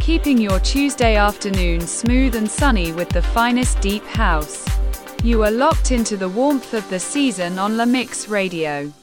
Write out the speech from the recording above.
keeping your Tuesday afternoon smooth and sunny with the finest deep house. You are locked into the warmth of the season on La Mix Radio.